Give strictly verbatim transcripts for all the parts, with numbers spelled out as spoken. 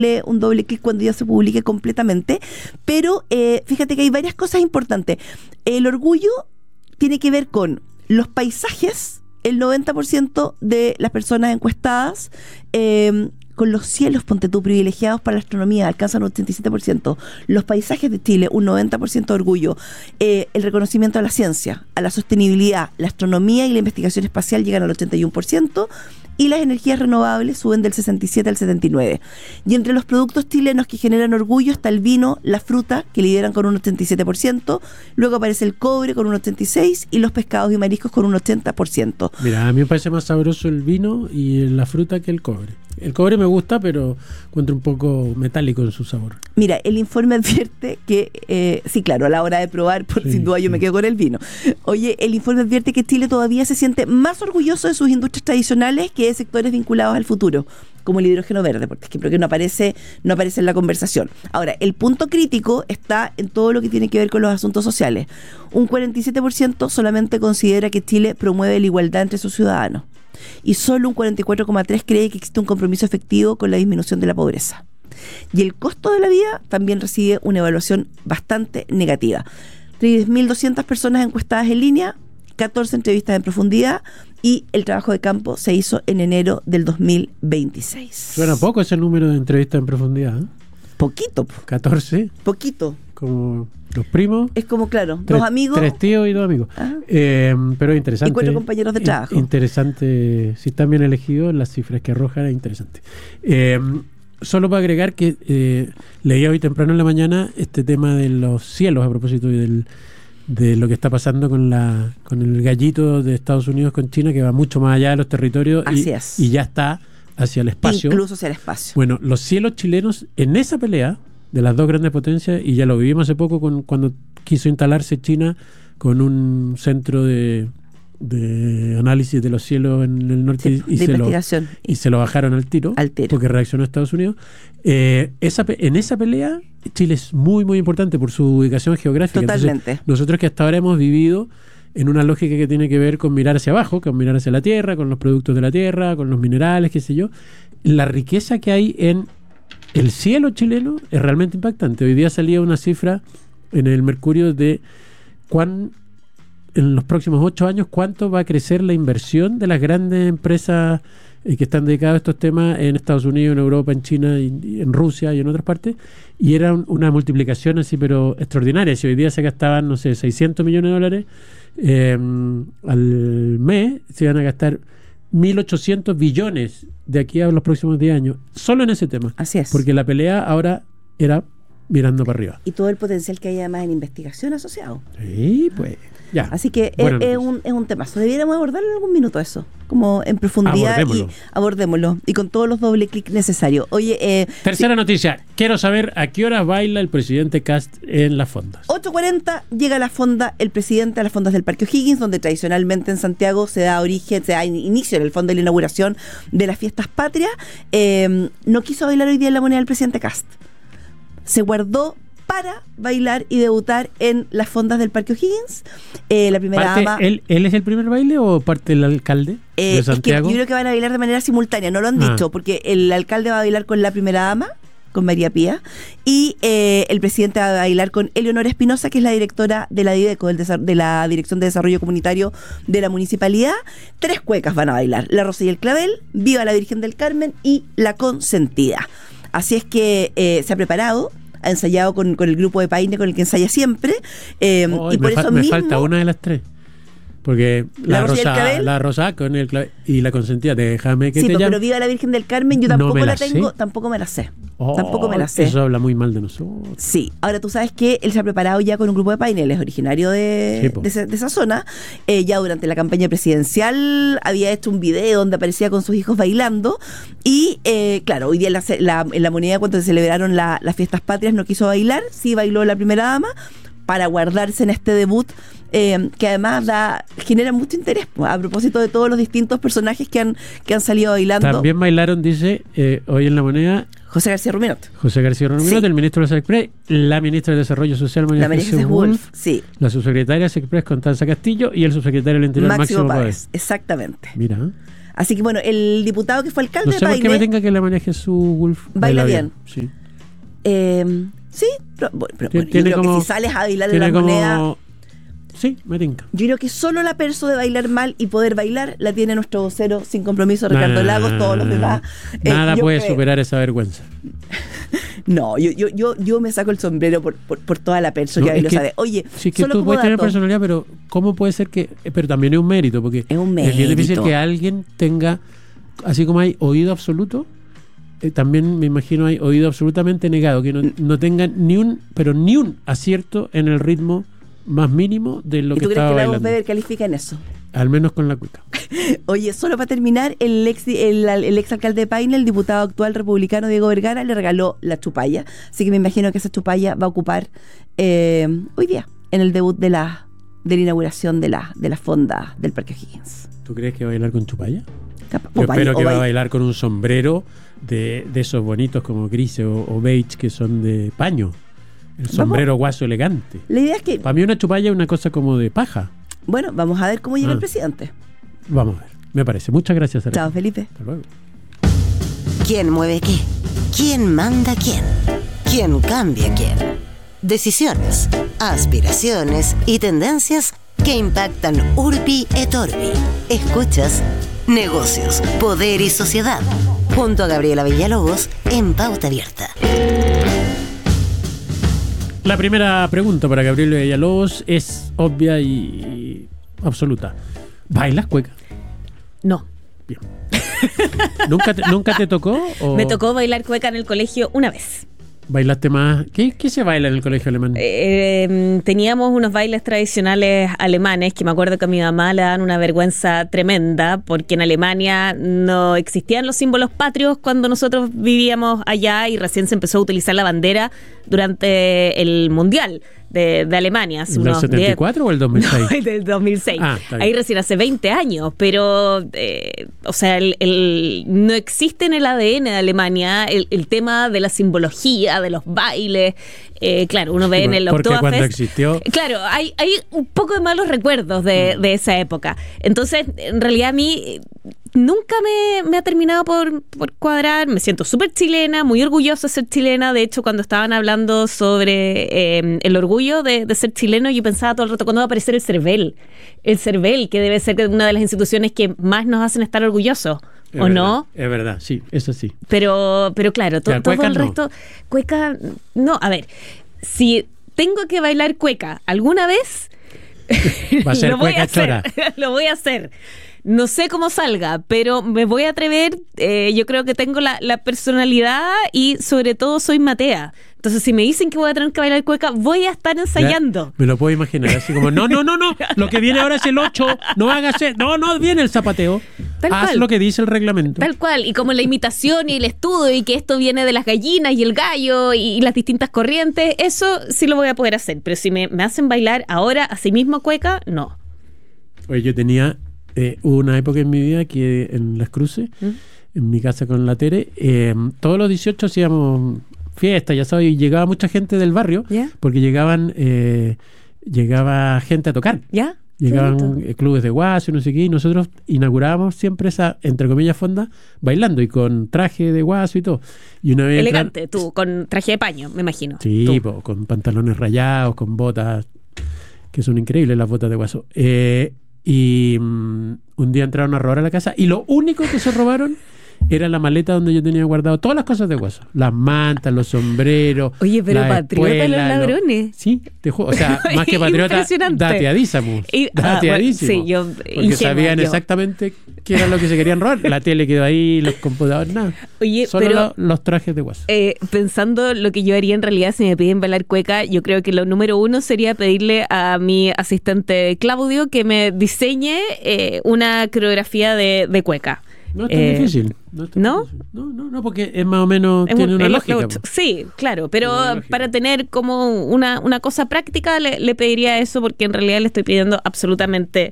un doble clic cuando ya se publique completamente, pero eh, fíjate que hay varias cosas importantes. El orgullo tiene que ver con los paisajes, el noventa por ciento de las personas encuestadas, eh, con los cielos, ponte tú, privilegiados para la astronomía, alcanzan un ochenta y siete por ciento. Los paisajes de Chile, un noventa por ciento de orgullo. Eh, el reconocimiento a la ciencia, a la sostenibilidad, la astronomía y la investigación espacial llegan al ochenta y uno por ciento. Y las energías renovables suben del sesenta y siete al setenta y nueve. Y entre los productos chilenos que generan orgullo está el vino, la fruta, que lideran con un ochenta y siete por ciento. Luego aparece el cobre con un ochenta y seis por ciento y los pescados y mariscos con un ochenta por ciento. Mira, a mí me parece más sabroso el vino y la fruta que el cobre. El cobre me gusta, pero encuentro un poco metálico en su sabor. Mira, el informe advierte que, eh, sí, claro, a la hora de probar, por sí, sin duda yo sí. me quedo con el vino. Oye, el informe advierte que Chile todavía se siente más orgulloso de sus industrias tradicionales que de sectores vinculados al futuro, como el hidrógeno verde, porque es que creo que no aparece, no aparece en la conversación. Ahora, el punto crítico está en todo lo que tiene que ver con los asuntos sociales. Un cuarenta y siete por ciento solamente considera que Chile promueve la igualdad entre sus ciudadanos. Y solo un cuarenta y cuatro coma tres por ciento cree que existe un compromiso efectivo con la disminución de la pobreza. Y el costo de la vida también recibe una evaluación bastante negativa. tres mil doscientas personas encuestadas en línea, catorce entrevistas en profundidad, y el trabajo de campo se hizo en enero del dos mil veintiséis. Suena poco ese número de entrevistas en profundidad, ¿eh? Poquito. catorce. Poquito. Como los primos. Es como, claro, tres, dos amigos. Tres tíos y dos amigos. Eh, pero es interesante. Y cuatro compañeros de trabajo. Interesante. Si están bien elegidos, las cifras que arrojan es interesante. Eh, solo para agregar que eh, leía hoy temprano en la mañana este tema de los cielos a propósito del, de lo que está pasando con la con el gallito de Estados Unidos con China, que va mucho más allá de los territorios. Así y, es. y ya está hacia el espacio. Incluso hacia el espacio. Bueno, los cielos chilenos en esa pelea de las dos grandes potencias, y ya lo vivimos hace poco con, cuando quiso instalarse China con un centro de, de análisis de los cielos en el norte, sí, y, de se investigación. Lo, y se lo bajaron al tiro, al tiro. porque reaccionó Estados Unidos. Eh, esa, en esa pelea Chile es muy muy importante por su ubicación geográfica. Totalmente. Entonces, nosotros que hasta ahora hemos vivido en una lógica que tiene que ver con mirar hacia abajo, con mirar hacia la tierra, con los productos de la tierra, con los minerales, qué sé yo, la riqueza que hay en el cielo chileno es realmente impactante. Hoy día salía una cifra en el Mercurio de cuán, en los próximos ocho años, cuánto va a crecer la inversión de las grandes empresas eh, que están dedicadas a estos temas en Estados Unidos, en Europa, en China, y, y en Rusia y en otras partes. Y era un, una multiplicación así, pero extraordinaria. Si hoy día se gastaban, no sé, seiscientos millones de dólares eh, al mes, se van a gastar mil ochocientos billones de aquí a los próximos diez años, solo en ese tema. Así es. Porque la pelea ahora era mirando para arriba. Y todo el potencial que hay además en investigación asociado. Sí, pues, ya. Así que es, es, un, es un temazo. Debiéramos abordarlo en algún minuto eso, como en profundidad. Abordémoslo. Y abordémoslo. Y con todos los doble clic necesarios. Oye, eh, tercera sí. noticia. Quiero saber a qué hora baila el presidente Kast en las fondas. ocho cuarenta llega a la fonda el presidente a las fondas del Parque O'Higgins, donde tradicionalmente en Santiago se da origen, se da inicio en el fondo de la inauguración de las fiestas patrias. Eh, no quiso bailar hoy día en la moneda del presidente Kast. Se guardó para bailar y debutar en las fondas del Parque O'Higgins. Eh, la primera parte, dama... ¿él, ¿Él es el primer baile o parte del alcalde eh, de Santiago? Es que yo creo que van a bailar de manera simultánea, no lo han ah. dicho, porque el alcalde va a bailar con la primera dama, con María Pía, y eh, el presidente va a bailar con Eleonora Espinosa, que es la directora de la DIDECO, del desa- de la Dirección de Desarrollo Comunitario de la Municipalidad. Tres cuecas van a bailar: La Rosa y el Clavel, Viva la Virgen del Carmen y La Consentida. Así es que eh, se ha preparado, ha ensayado con, con el grupo de Paine con el que ensaya siempre, eh, oh, y por me, eso fa- mismo... me falta una de las tres. Porque la, la, rosa, rosa, la rosa con el clave y la consentida, déjame que sí, te pero, llame. pero Viva la Virgen del Carmen yo tampoco no la, la tengo, sé. tampoco me la sé. Oh, tampoco me la sé. Eso habla muy mal de nosotros. Sí, ahora tú sabes que él se ha preparado ya con un grupo de Paine, él es originario de, sí, de, esa, de esa zona. Eh, ya durante la campaña presidencial había hecho un video donde aparecía con sus hijos bailando. Y eh, claro, hoy día en la, la, en la moneda, cuando se celebraron la, las fiestas patrias, no quiso bailar, sí bailó la primera dama, para guardarse en este debut, eh, que además da, genera mucho interés, a propósito de todos los distintos personajes que han, que han salido bailando. También bailaron, dice, eh, hoy en la moneda, José García Ruminot. José García Ruminot, sí. El ministro de la Express, la ministra de Desarrollo Social, María José Wolf, sí. La subsecretaria de Express, Constanza Castillo, y el subsecretario del Interior, Máximo, Máximo Páez. Páez. Exactamente. Mira. Así que bueno, el diputado que fue alcalde No sé de por qué Paine me tenga que la maneje su Wolf. baila bien. Sí. Eh, sí, pero, bueno, pero bueno, yo Tiene creo como- que si sales a bailar en Tiene la como... moneda, Sí, me tinca. yo creo que solo la perso de bailar mal y poder bailar la tiene nuestro vocero sin compromiso, Ricardo Nah, Lagos, todos los demás. eh, Nada yo puede creo- superar esa vergüenza. No, yo, yo, yo, yo me saco el sombrero por, por, por toda la perso No, que es bailó que- esa vez. Oye, Sí, que solo tú como puedes tener dato, personalidad, pero ¿cómo puede ser que...? eh, Pero también es un mérito, porque Es un bien difícil mérito. que alguien tenga, así como hay oído absoluto, eh, también me imagino hay oído absolutamente negado, que no, no tenga ni un, pero ni un acierto en el ritmo más mínimo de lo ¿y que tú crees estaba que Lagos bailando. Weber califica en eso? Al menos con la cueca. Oye, solo para terminar, el ex, el, el ex alcalde de Paine, el diputado actual republicano Diego Vergara, le regaló la chupalla. Así que me imagino que esa chupalla va a ocupar eh, hoy día, en el debut de la, de la inauguración de la, de la fonda del Parque O'Higgins. ¿Tú crees que va a bailar con chupalla? Capaz- Yo o bail- espero o que va a bail- bailar con un sombrero de, de esos bonitos como grises o, o beige que son de paño. El sombrero guaso elegante. La idea es que, Para mí una chupalla es una cosa como de paja. bueno, vamos a ver cómo llega Ah. el presidente. Vamos a ver. Me parece. Muchas gracias, Sara. Chao, Felipe. Hasta luego. ¿Quién mueve qué? ¿Quién manda quién? ¿Quién cambia quién? Decisiones, aspiraciones y tendencias que impactan Urbi et Orbi. Escuchas Negocios, Poder y Sociedad junto a Gabriela Villalobos en Pauta Abierta. La primera pregunta para Gabriel Villalobos es obvia y, y absoluta. ¿Bailas cueca? No. Bien. ¿Nunca te, ¿Nunca te tocó? O Me tocó bailar cueca en el colegio una vez. ¿Bailaste más? ¿Qué, qué se baila en el colegio alemán? Eh, teníamos unos bailes tradicionales alemanes que me acuerdo que a mi mamá le dan una vergüenza tremenda porque en Alemania no existían los símbolos patrios cuando nosotros vivíamos allá y recién se empezó a utilizar la bandera durante el Mundial de, de Alemania. Hace ¿Del unos setenta y diez cuatro o el dos mil seis? No, del dos mil seis. Ah, está bien. Ahí recién hace veinte años, pero eh, o sea, el, el- no existe en el A D N de Alemania el, el tema de la simbología, de los bailes. Eh, claro, uno ve en el Porque cuando Oktoberfest. existió... Claro, hay, hay un poco de malos recuerdos de, de esa época. Entonces, en realidad a mí eh, nunca me, me ha terminado por, por cuadrar. Me siento súper chilena, muy orgullosa de ser chilena. De hecho, cuando estaban hablando sobre eh, el orgullo de, de ser chileno, yo pensaba todo el rato, ¿cuándo va a aparecer el CERVEL? El CERVEL, que debe ser una de las instituciones que más nos hacen estar orgullosos. Es ¿O verdad, no? Es verdad, sí, eso sí. Pero, pero claro, to- Ya, todo cueca el no. resto. Cueca, no, a ver, si tengo que bailar cueca alguna vez, Va a ser lo voy cueca a hacer. chora. Lo voy a hacer. No sé cómo salga, pero me voy a atrever. Eh, yo creo que tengo la, la personalidad y sobre todo soy matea. Entonces, si me dicen que voy a tener que bailar cueca, voy a estar ensayando. Ya, me lo puedo imaginar, así como, no, no, no, no, lo que viene ahora es el ocho, no hagas, e- no, no, viene el zapateo. Tal Haz cual. lo que dice el reglamento. Tal cual, y como la imitación y el estudio y que esto viene de las gallinas y el gallo y, y las distintas corrientes, eso sí lo voy a poder hacer. Pero si me, me hacen bailar ahora a sí mismo cueca, no. Oye, yo tenía eh, una época en mi vida que en Las Cruces, ¿Mm? en mi casa con la Tere, eh, todos los dieciocho hacíamos fiesta, ya sabes, y llegaba mucha gente del barrio, ¿Ya? porque llegaban, eh, llegaba gente a tocar. ¿Ya? Qué Llegaban bonito. eh, clubes de guaso y no sé qué, y nosotros inaugurábamos siempre esa, entre comillas, fonda, bailando y con traje de guaso y todo. Y una vez Elegante, entrar- tú, con traje de paño, me imagino. Sí, Tú. po, con pantalones rayados, con botas, que son increíbles las botas de guaso. Eh, y mm, un día entraron a robar a la casa y lo único que se robaron era la maleta donde yo tenía guardado todas las cosas de guaso. Las mantas, los sombreros. Oye, pero la patriota los espuela, lo- ladrones. Sí, te juro. O sea, más que patriota, Impresionante. dateadísimos. Y- ah, dateadísimos. bueno, sí, yo, Porque ingenua, sabían yo. exactamente qué era lo que se querían robar. La tele quedó ahí, los computadores, nada. Oye, Solo pero- lo- los trajes de guaso. Eh, pensando lo que yo haría en realidad si me piden bailar cueca, yo creo que lo número uno sería pedirle a mi asistente Claudio que me diseñe eh, una coreografía de, de cueca. No es tan Eh, difícil. No, es tan ¿no? difícil. No, no, no, porque es más o menos, Es tiene un- una el lógica. approach. po. Sí, claro, pero Tiene una lógica. para tener como una, una cosa práctica le, le pediría eso porque en realidad le estoy pidiendo absolutamente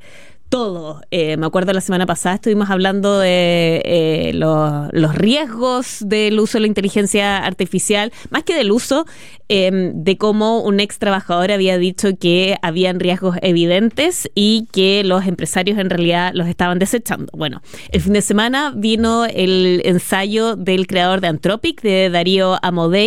todo. Eh, me acuerdo la semana pasada estuvimos hablando de eh, los, los riesgos del uso de la inteligencia artificial, más que del uso, eh, de cómo un ex trabajador había dicho que habían riesgos evidentes y que los empresarios en realidad los estaban desechando. Bueno, el fin de semana vino el ensayo del creador de Anthropic, de Darío Amodei,